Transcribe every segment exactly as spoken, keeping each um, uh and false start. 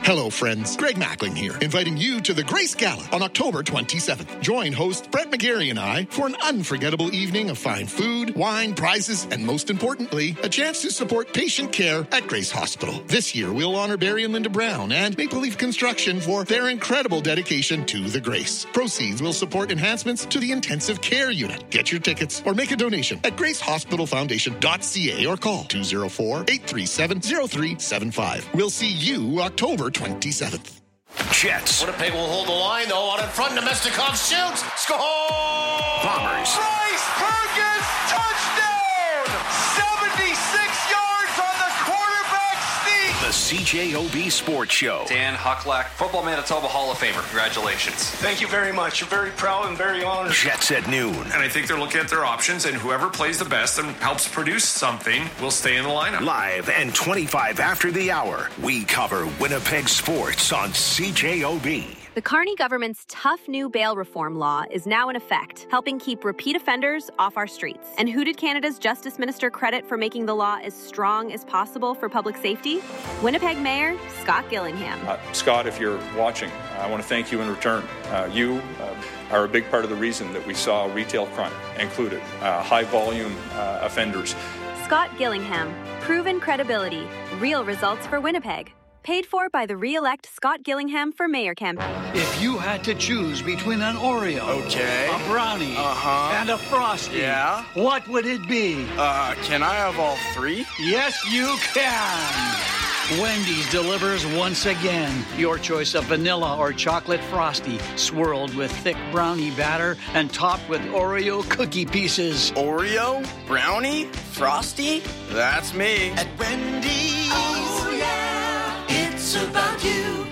Hello, friends. Greg Mackling here, inviting you to the Grace Gala on October twenty-seventh. Join host Brett McGarry and I for an unforgettable evening of fine food, wine, prizes, and most importantly, a chance to support patient care at Grace Hospital. This year, we'll honor Barry and Linda Brown and Maple Leaf Construction for their incredible dedication to the Grace. Proceeds will support enhancements to the intensive care unit. Get your tickets or make a donation at grace hospital foundation dot c a or call two oh four, eight three seven, oh three seven five. We'll see you October twenty-seventh. Jets. Winnipeg will hold the line, though. On in front, Nemestikov shoots. Score! Bombers. Bryce Perkins, touchdown! seventy-six yards on the quarterback sneak. The C J O B Sports Show. Dan Hucklack, Football Manitoba Hall of Famer. Congratulations. Thank you very much. I'm very proud and very honored. Jets at noon. And I think they're looking at their options, and whoever plays the best and helps produce something will stay in the lineup. Live and twenty-five after the hour, we cover Winnipeg sports on C J O B. The Carney government's tough new bail reform law is now in effect, helping keep repeat offenders off our streets. And who did Canada's Justice Minister credit for making the law as strong as possible for public safety? Winnipeg Mayor Scott Gillingham. Uh, Scott, if you're watching, I want to thank you in return. Uh, you uh, are a big part of the reason that we saw retail crime included, uh, high-volume uh, offenders. Scott Gillingham. Proven credibility. Real results for Winnipeg. Paid for by the re-elect Scott Gillingham for Mayor campaign. If you had to choose between an Oreo, okay, a brownie, uh-huh, and a Frosty, yeah, what would it be? Uh, can I have all three? Yes, you can. Wendy's delivers once again. Your choice of vanilla or chocolate Frosty, swirled with thick brownie batter and topped with Oreo cookie pieces. Oreo? Brownie? Frosty? That's me. At Wendy's. Oh, yeah. It's about you.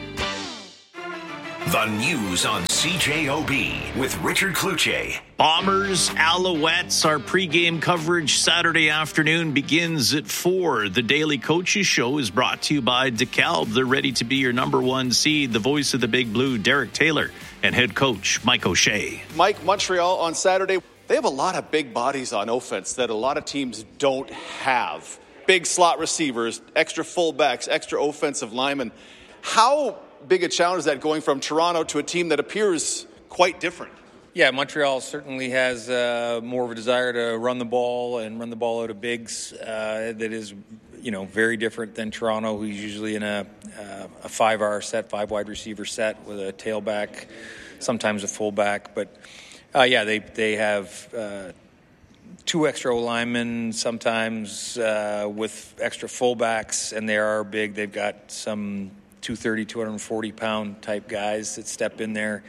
The news on C J O B with Richard Kluche. Bombers, Alouettes, our pregame coverage Saturday afternoon begins at four. The Daily Coaches Show is brought to you by DeKalb. They're ready to be your number one seed. The voice of the Big Blue, Derek Taylor, and head coach Mike O'Shea. Mike, Montreal on Saturday, they have a lot of big bodies on offense that a lot of teams don't have. Big slot receivers, extra fullbacks, extra offensive linemen. How big a challenge is that going from Toronto to a team that appears quite different? Yeah, Montreal certainly has uh, more of a desire to run the ball and run the ball out of bigs uh, that is, you know, very different than Toronto, who's usually in a, uh, a five-R set, five-wide receiver set with a tailback, sometimes a fullback. But, uh, yeah, they, they have uh, two extra linemen, sometimes uh, with extra fullbacks, and they are big. They've got some two thirty, two forty pound type guys that step in there.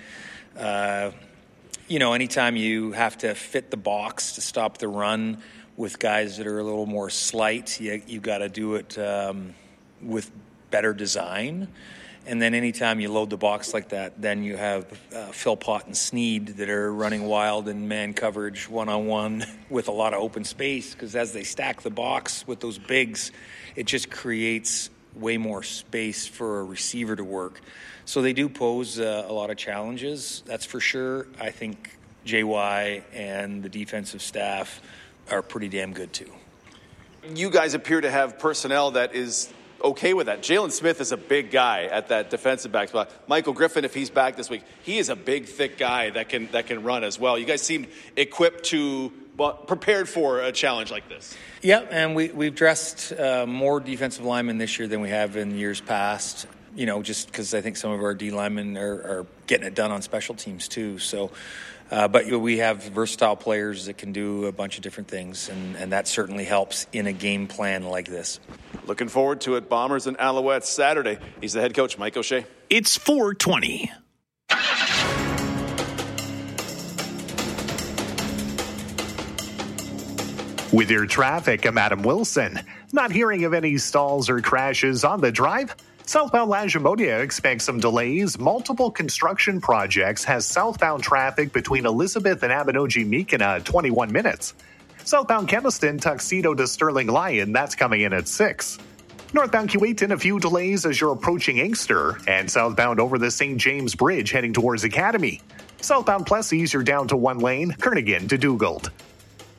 Uh, you know, anytime you have to fit the box to stop the run with guys that are a little more slight, you, you've got to do it um, with better design. And then anytime you load the box like that, then you have uh, Philpott and Sneed that are running wild in man coverage one-on-one with a lot of open space, because as they stack the box with those bigs, it just creates way more space for a receiver to work. So they do pose uh, a lot of challenges, that's for sure. I think J Y and the defensive staff are pretty damn good too. You guys appear to have personnel that is okay with that. Jalen Smith is a big guy at that defensive back spot. Michael Griffin, if he's back this week, he is a big, thick guy that can that can run as well. You guys seem equipped to, well, prepared for a challenge like this. Yeah, and we, we've dressed uh, more defensive linemen this year than we have in years past, you know, just because I think some of our D linemen are, are getting it done on special teams too. So, uh, but we have versatile players that can do a bunch of different things, and, and that certainly helps in a game plan like this. Looking forward to it. Bombers and Alouettes Saturday. He's the head coach, Mike O'Shea. It's four twenty. With your traffic, I'm Adam Wilson. Not hearing of any stalls or crashes on the drive? Southbound Lagimodia expects some delays. Multiple construction projects has southbound traffic between Elizabeth and Abinogi-Meekina twenty-one minutes. Southbound Kemiston, Tuxedo to Sterling Lyon, that's coming in at six. Northbound Keewatin, a few delays as you're approaching Inkster, and southbound over the Saint James Bridge heading towards Academy. Southbound Plessis, you're down to one lane, Kernighan to Dugald.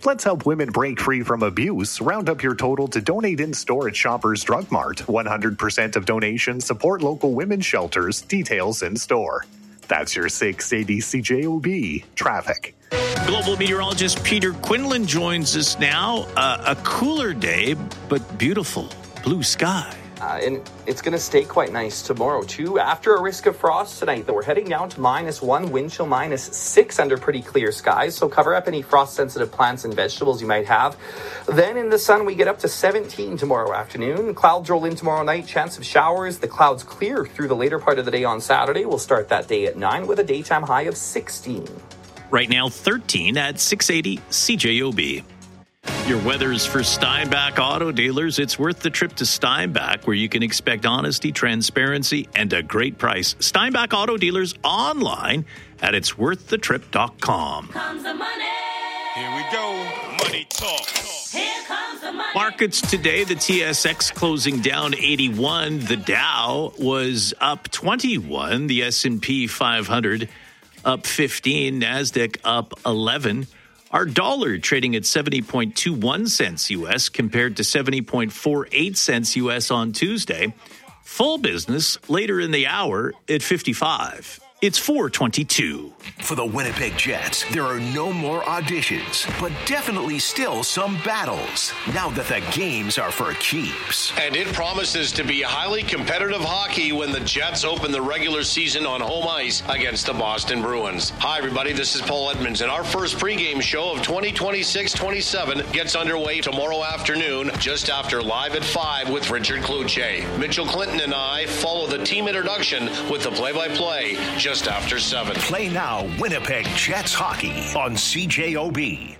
Let's help women break free from abuse. Round up your total to donate in-store at Shoppers Drug Mart. one hundred percent of donations support local women's shelters. Details in store. That's your six eighty C J O B traffic. Global meteorologist Peter Quinlan joins us now. Uh, a cooler day, but beautiful blue sky. Uh, and it's going to stay quite nice tomorrow, too. After a risk of frost tonight, though, we're heading down to minus one, wind chill minus six under pretty clear skies. So cover up any frost-sensitive plants and vegetables you might have. Then in the sun, we get up to seventeen tomorrow afternoon. Clouds roll in tomorrow night, chance of showers. The clouds clear through the later part of the day on Saturday. We'll start that day at nine with a daytime high of sixteen. Right now, thirteen at six eighty C J O B. Your weather's for Steinbach Auto Dealers. It's worth the trip to Steinbach, where you can expect honesty, transparency, and a great price. Steinbach Auto Dealers online at its worth the trip dot com. Comes the money. Here we go. Money talk. Here comes the money. Markets today, the T S X closing down eighty-one. The Dow was up twenty-one. The S and P five hundred up fifteen. NASDAQ up eleven. Our dollar trading at seventy point two one cents U S compared to seventy point four eight cents U S on Tuesday. Full business later in the hour at fifty-five. It's four twenty-two. For the Winnipeg Jets, there are no more auditions, but definitely still some battles, now that the games are for keeps. And it promises to be highly competitive hockey when the Jets open the regular season on home ice against the Boston Bruins. Hi, everybody. This is Paul Edmonds, and our first pregame show of twenty twenty-six twenty-seven gets underway tomorrow afternoon, just after Live at five with Richard Kluche. Mitchell Clinton and I follow the team introduction with the play-by-play just after seven. Play now, Winnipeg Jets hockey on C J O B.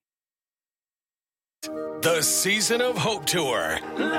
The Season of Hope Tour.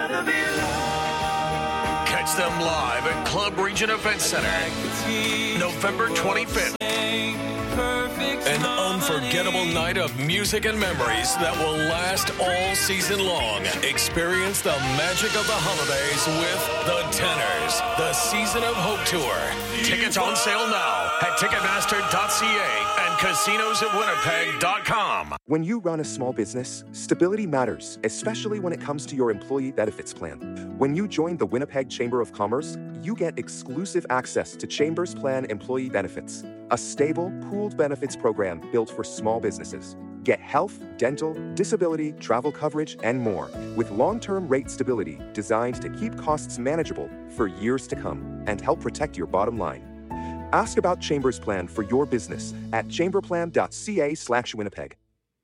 Catch them live at Club Region Event Center, November twenty-fifth. An unforgettable night of music and memories that will last all season long. Experience the magic of the holidays with the Tenors. The Season of Hope Tour. Tickets on sale now at Ticketmaster dot c a and casinos of winnipeg dot com. When you run a small business, stability matters, especially when it comes to your employee benefits plan. When you join the Winnipeg Chamber of Commerce, you get exclusive access to Chamber's Plan employee benefits, a stable, pooled benefits program built for small businesses. Get health, dental, disability, travel coverage, and more, with long-term rate stability designed to keep costs manageable for years to come and help protect your bottom line. Ask about Chamber's Plan for your business at chamberplan dot c a slash Winnipeg.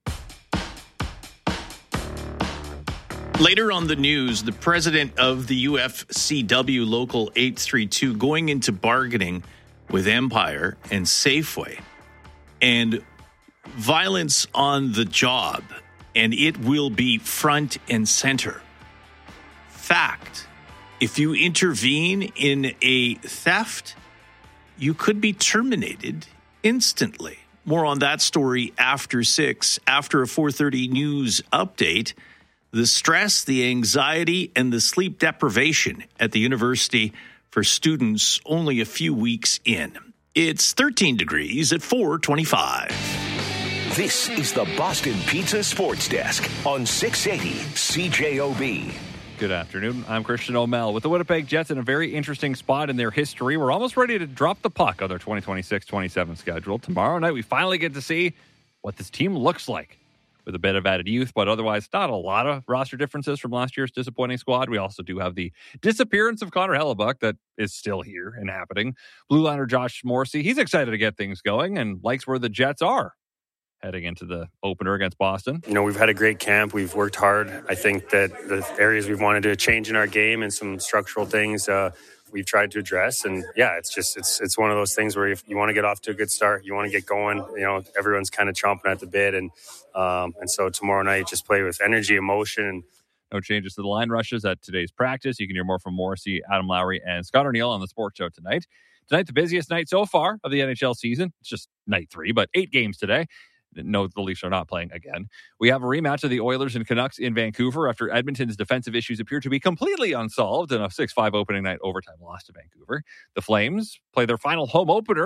Later on the news, the president of the U F C W Local eight thirty-two going into bargaining with Empire and Safeway, and violence on the job, and it will be front and center. Fact, if you intervene in a theft, you could be terminated instantly. More on that story after six. After a four thirty news update, the stress, the anxiety, and the sleep deprivation at the university for students only a few weeks in. It's thirteen degrees at four twenty-five. This is the Boston Pizza Sports Desk on six eighty C J O B. Good afternoon. I'm Christian O'Mell with the Winnipeg Jets in a very interesting spot in their history. We're almost ready to drop the puck on their twenty twenty-six twenty-seven schedule. Tomorrow night, we finally get to see what this team looks like with a bit of added youth, but otherwise not a lot of roster differences from last year's disappointing squad. We also do have the disappearance of Connor Hellebuck that is still here and happening. Blue liner Josh Morrissey, he's excited to get things going and likes where the Jets are heading into the opener against Boston. You know, we've had a great camp. We've worked hard. I think that the areas we've wanted to change in our game and some structural things uh, we've tried to address. And yeah, it's just, it's it's one of those things where if you want to get off to a good start, you want to get going, you know, everyone's kind of chomping at the bit. And, um, and so tomorrow night, just play with energy, emotion. No changes to the line rushes at today's practice. You can hear more from Morrissey, Adam Lowry, and Scott O'Neill on the Sports Show tonight. Tonight, the busiest night so far of the N H L season. It's just night three, but eight games today. No, the Leafs are not playing again. We have a rematch of the Oilers and Canucks in Vancouver after Edmonton's defensive issues appear to be completely unsolved in a six five opening night overtime loss to Vancouver. The Flames play their final home opener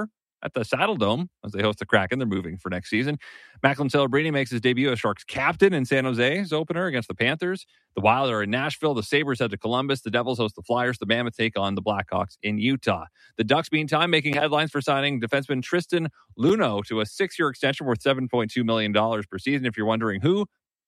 at the Saddle Dome as they host the Kraken. They're moving for next season. Macklin Celebrini makes his debut as Sharks captain in San Jose's opener against the Panthers. The Wild are in Nashville. The Sabres head to Columbus. The Devils host the Flyers. The Mammoth take on the Blackhawks in Utah. The Ducks, meantime, making headlines for signing defenseman Tristan Luneau to a six-year extension worth seven point two million dollars per season. If you're wondering who,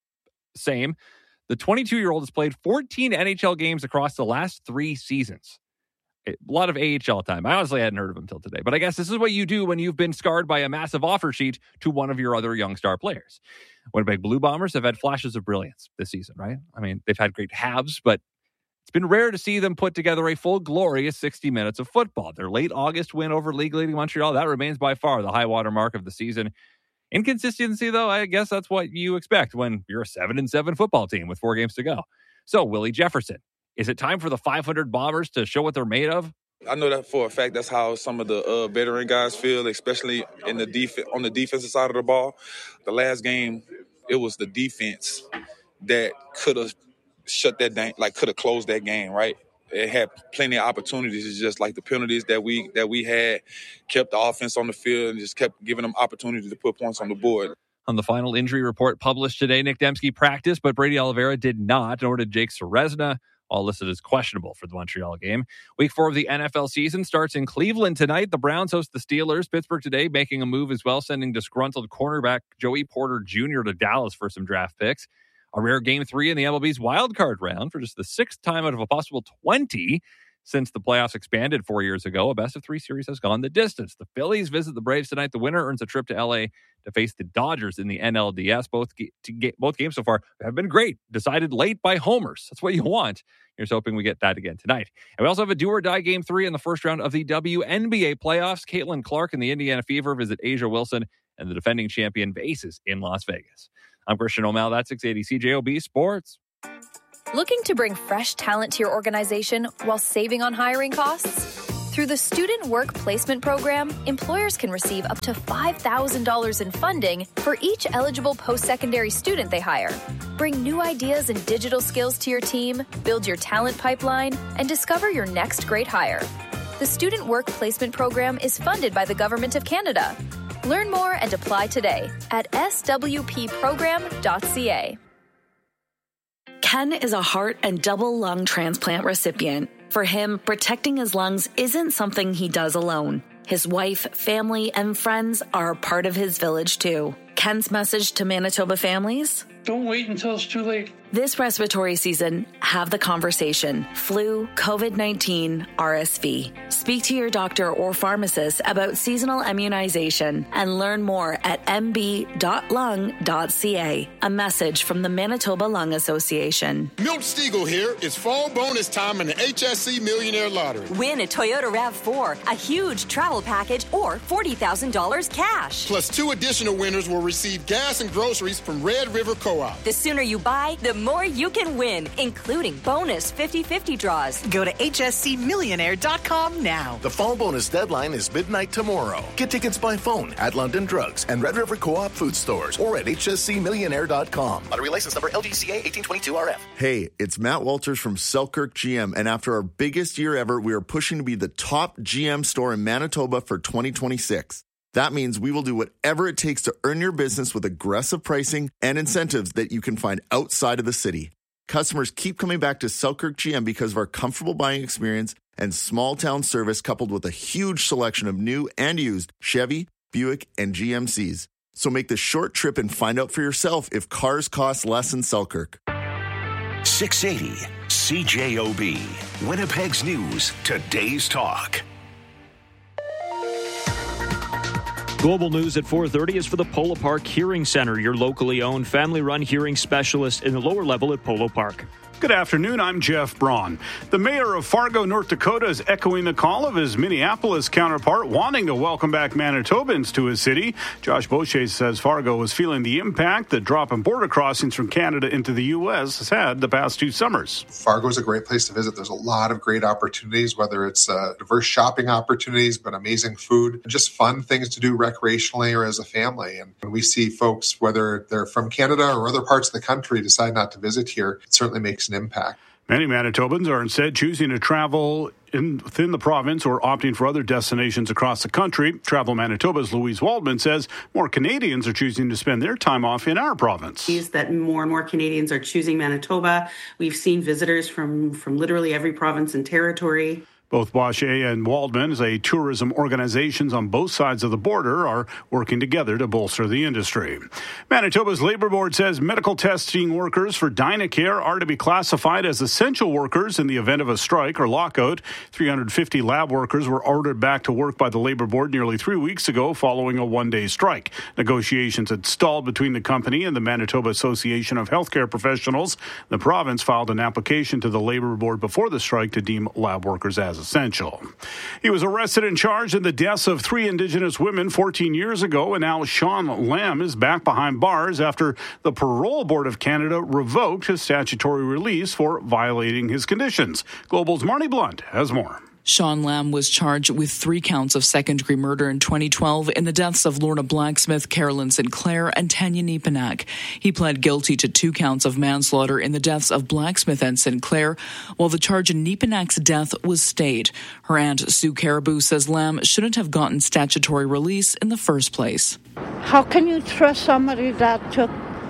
same. The twenty-two-year-old has played fourteen N H L games across the last three seasons. A lot of A H L time. I honestly hadn't heard of him until today. But I guess this is what you do when you've been scarred by a massive offer sheet to one of your other young star players. Winnipeg Blue Bombers have had flashes of brilliance this season, right? I mean, they've had great halves, but it's been rare to see them put together a full, glorious sixty minutes of football. Their late August win over league-leading Montreal, that remains by far the high-water mark of the season. Inconsistency, though, I guess that's what you expect when you're a seven and seven football team with four games to go. So, Willie Jefferson, is it time for the five hundred Bombers to show what they're made of? I know that for a fact. That's how some of the uh, veteran guys feel, especially in the def- on the defensive side of the ball. The last game, it was the defense that could have shut that down, like could have closed that game, right? It had plenty of opportunities. It's just like the penalties that we that we had kept the offense on the field and just kept giving them opportunity to put points on the board. On the final injury report published today, Nick Dembski practiced, but Brady Oliveira did not, nor did Jake Serezna, all listed as questionable for the Montreal game. Week four of the N F L season starts in Cleveland tonight. The Browns host the Steelers. Pittsburgh today making a move as well, sending disgruntled cornerback Joey Porter Junior to Dallas for some draft picks. A rare game three in the M L B's wildcard round for just the sixth time out of a possible twenty since the playoffs expanded four years ago. A best-of-three series has gone the distance. The Phillies visit the Braves tonight. The winner earns a trip to L A to face the Dodgers in the N L D S. Both, ge- to get, both games so far have been great. Decided late by homers. That's what you want. Here's hoping we get that again tonight. And we also have a do-or-die game three in the first round of the W N B A playoffs. Caitlin Clark and the Indiana Fever visit Asia Wilson and the defending champion Aces in Las Vegas. I'm Christian O'Malley. That's six eighty C J O B Sports. Looking to bring fresh talent to your organization while saving on hiring costs? Through the Student Work Placement Program, employers can receive up to five thousand dollars in funding for each eligible post-secondary student they hire. Bring new ideas and digital skills to your team, build your talent pipeline, and discover your next great hire. The Student Work Placement Program is funded by the Government of Canada. Learn more and apply today at s w p program dot c a. Ken is a heart and double lung transplant recipient. For him, protecting his lungs isn't something he does alone. His wife, family, and friends are a part of his village too. Ken's message to Manitoba families? Don't wait until it's too late. This respiratory season, have the conversation. Flu, covid nineteen, R S V. Speak to your doctor or pharmacist about seasonal immunization and learn more at m b dot lung dot c a. A message from the Manitoba Lung Association. Milt Stegall here. It's fall bonus time in the H S C Millionaire Lottery. Win a Toyota RAV four, a huge travel package, or forty thousand dollars cash. Plus, two additional winners will receive gas and groceries from Red River Co-op. The sooner you buy, the more you can win, including bonus fifty-fifty draws. Go to h s c millionaire dot com now. The fall bonus deadline is midnight tomorrow. Get tickets by phone at London Drugs and Red River Co-op food stores or at h s c millionaire dot com. Lottery license number L D C A eighteen twenty-two R F. Hey, it's Matt Walters from Selkirk G M, and after our biggest year ever, we are pushing to be the top G M store in Manitoba for twenty twenty-six. That means we will do whatever it takes to earn your business with aggressive pricing and incentives that you can find outside of the city. Customers keep coming back to Selkirk G M because of our comfortable buying experience and small town service, coupled with a huge selection of new and used Chevy, Buick, and G M Cs. So make the short trip and find out for yourself if cars cost less in Selkirk. six eighty C J O B, Winnipeg's News, Today's Talk. Global News at four thirty is for the Polo Park Hearing Center, your locally owned, family-run hearing specialist in the lower level at Polo Park. Good afternoon, I'm Jeff Braun. The mayor of Fargo, North Dakota is echoing the call of his Minneapolis counterpart, wanting to welcome back Manitobans to his city. Josh Beauchesne says Fargo is feeling the impact the drop in border crossings from Canada into the U S has had the past two summers. Fargo is a great place to visit. There's a lot of great opportunities, whether it's uh, diverse shopping opportunities, but amazing food, just fun things to do recreationally or as a family. And when we see folks, whether they're from Canada or other parts of the country, decide not to visit here, it certainly makes an impact. Many Manitobans are instead choosing to travel in, within the province or opting for other destinations across the country. Travel Manitoba's Louise Waldman says more Canadians are choosing to spend their time off in our province. That more and more Canadians are choosing Manitoba. We've seen visitors from, from literally every province and territory. Both Boucher and Waldman, as a tourism organizations on both sides of the border, are working together to bolster the industry. Manitoba's Labour Board says medical testing workers for Dynacare are to be classified as essential workers in the event of a strike or lockout. three hundred fifty lab workers were ordered back to work by the Labour Board nearly three weeks ago following a one-day strike. Negotiations had stalled between the company and the Manitoba Association of Healthcare Professionals. The province filed an application to the Labour Board before the strike to deem lab workers as essential. He was arrested and charged in the deaths of three Indigenous women fourteen years ago, and now Sean Lamb is back behind bars after the Parole Board of Canada revoked his statutory release for violating his conditions. Global's Marnie Blunt has more. Sean Lamb was charged with three counts of second-degree murder in twenty twelve in the deaths of Lorna Blacksmith, Carolyn Sinclair, and Tanya Nepanak. He pled guilty to two counts of manslaughter in the deaths of Blacksmith and Sinclair, while the charge in Nepanak's death was stayed. Her aunt, Sue Caribou, says Lamb shouldn't have gotten statutory release in the first place. How can you trust somebody that took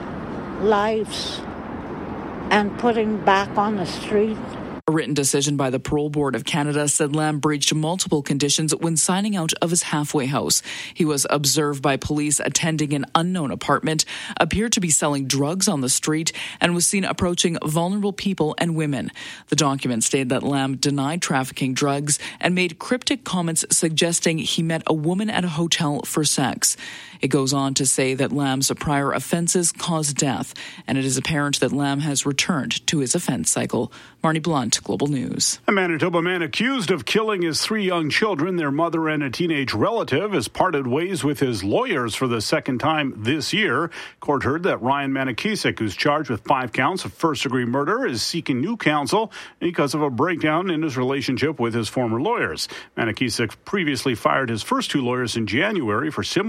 lives and putting back on the street? A written decision by the Parole Board of Canada said Lamb breached multiple conditions when signing out of his halfway house. He was observed by police attending an unknown apartment, appeared to be selling drugs on the street, and was seen approaching vulnerable people and women. The document stated that Lamb denied trafficking drugs and made cryptic comments suggesting he met a woman at a hotel for sex. It goes on to say that Lamb's prior offences caused death, and it is apparent that Lamb has returned to his offence cycle. Marnie Blunt, Global News. A Manitoba man accused of killing his three young children, their mother and a teenage relative, has parted ways with his lawyers for the second time this year. Court heard that Ryan Manakisik, who's charged with five counts of first-degree murder, is seeking new counsel because of a breakdown in his relationship with his former lawyers. Manakisik previously fired his first two lawyers in January for similar